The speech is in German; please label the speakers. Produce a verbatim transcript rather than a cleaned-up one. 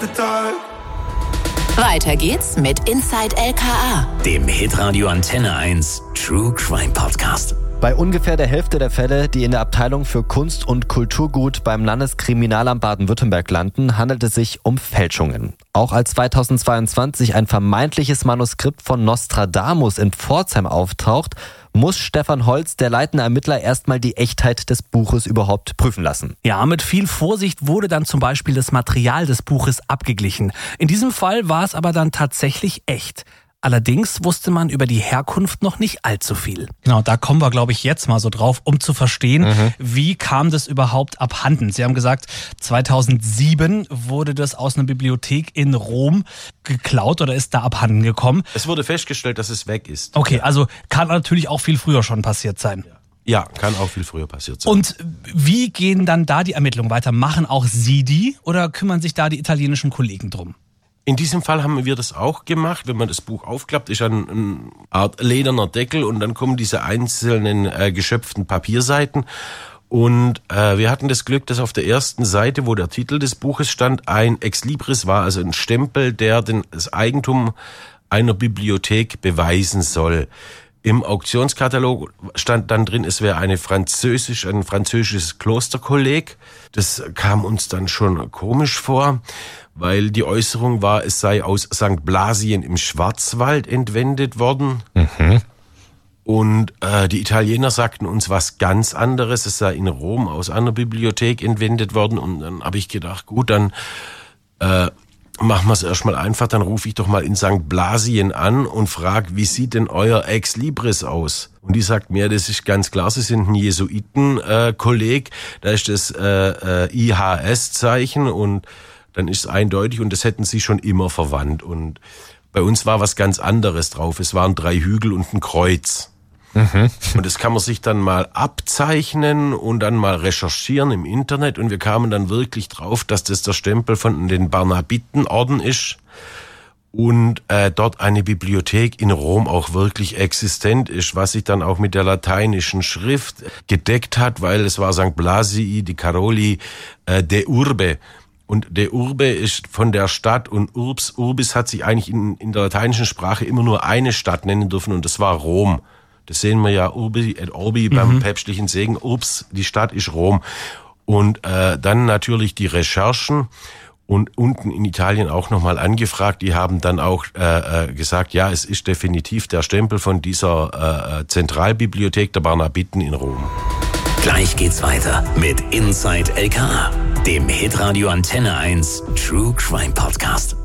Speaker 1: zweite Teil.
Speaker 2: Weiter geht's mit Inside L K A,
Speaker 3: dem Hitradio Antenne eins True Crime Podcast.
Speaker 4: Bei ungefähr der Hälfte der Fälle, die in der Abteilung für Kunst- und Kulturgut beim Landeskriminalamt Baden-Württemberg landen, handelt es sich um Fälschungen. Auch als zweitausendzweiundzwanzig ein vermeintliches Manuskript von Nostradamus in Pforzheim auftaucht, muss Stefan Holz, der leitende Ermittler, erstmal die Echtheit des Buches überhaupt prüfen lassen.
Speaker 5: Ja, mit viel Vorsicht wurde dann zum Beispiel das Material des Buches abgeglichen. In diesem Fall war es aber dann tatsächlich echt. Allerdings wusste man über die Herkunft noch nicht allzu viel. Genau, da kommen wir, glaube ich, jetzt mal so drauf, um zu verstehen, mhm. wie kam das überhaupt abhanden. Sie haben gesagt, zweitausendsieben wurde das aus einer Bibliothek in Rom geklaut oder ist da abhanden gekommen.
Speaker 6: Es wurde festgestellt, dass es weg ist.
Speaker 5: Okay, also kann natürlich auch viel früher schon passiert sein.
Speaker 6: Ja, kann auch viel früher passiert sein.
Speaker 5: Und wie gehen dann da die Ermittlungen weiter? Machen auch Sie die oder kümmern sich da die italienischen Kollegen drum?
Speaker 6: In diesem Fall haben wir das auch gemacht. Wenn man das Buch aufklappt, ist ein, eine Art lederner Deckel und dann kommen diese einzelnen äh, geschöpften Papierseiten. Und äh, wir hatten das Glück, dass auf der ersten Seite, wo der Titel des Buches stand, ein Ex Libris war, also ein Stempel, der den, das Eigentum einer Bibliothek beweisen soll. Im Auktionskatalog stand dann drin, es wäre eine französisch, ein französisches Klosterkolleg. Das kam uns dann schon komisch vor, weil die Äußerung war, es sei aus Sankt Blasien im Schwarzwald entwendet worden. Mhm. Und äh, die Italiener sagten uns was ganz anderes, es sei in Rom aus einer Bibliothek entwendet worden. Und dann habe ich gedacht, gut, dann äh, machen wir es erstmal einfach, dann rufe ich doch mal in Sankt Blasien an und frage, wie sieht denn euer Ex Libris aus? Und die sagt mir, das ist ganz klar, sie sind ein Jesuiten-Kolleg, äh, da ist das äh, äh, I H S-Zeichen und dann ist es eindeutig und das hätten sie schon immer verwandt. Und bei uns war was ganz anderes drauf, es waren drei Hügel und ein Kreuz. Mhm. Und das kann man sich dann mal abzeichnen und dann mal recherchieren im Internet und wir kamen dann wirklich drauf, dass das der Stempel von den Barnabitenorden ist und äh, dort eine Bibliothek in Rom auch wirklich existent ist, was sich dann auch mit der lateinischen Schrift gedeckt hat, weil es war Sankt Blasii di Caroli äh, de Urbe. Und de Urbe ist von der Stadt und Urbs, Urbis hat sich eigentlich in, in der lateinischen Sprache immer nur eine Stadt nennen dürfen und das war Rom. Das sehen wir ja Urbi et Orbi mhm. beim päpstlichen Segen. Urbs, die Stadt ist Rom. Und äh, dann natürlich die Recherchen und unten in Italien auch nochmal angefragt. Die haben dann auch äh, gesagt, ja, es ist definitiv der Stempel von dieser äh, Zentralbibliothek der Barnabiten in Rom.
Speaker 3: Gleich geht's weiter mit Inside L K A, dem Hitradio Antenne eins True Crime Podcast.